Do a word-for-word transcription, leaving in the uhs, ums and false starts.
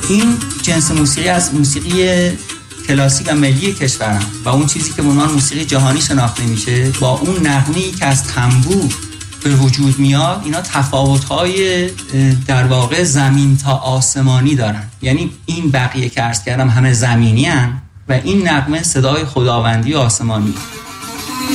این جنس موسیقی از موسیقی کلاسیک و ملی کشورم و اون چیزی که به عنوان موسیقی جهانی شناخته میشه با اون نغمه‌ای که از تنبور به وجود میاد، اینا تفاوت‌های در واقع زمین تا آسمانی دارن. یعنی این بقیه که عرض کردم همه زمینی هن و این نغمه صدای خداوندی آسمانی.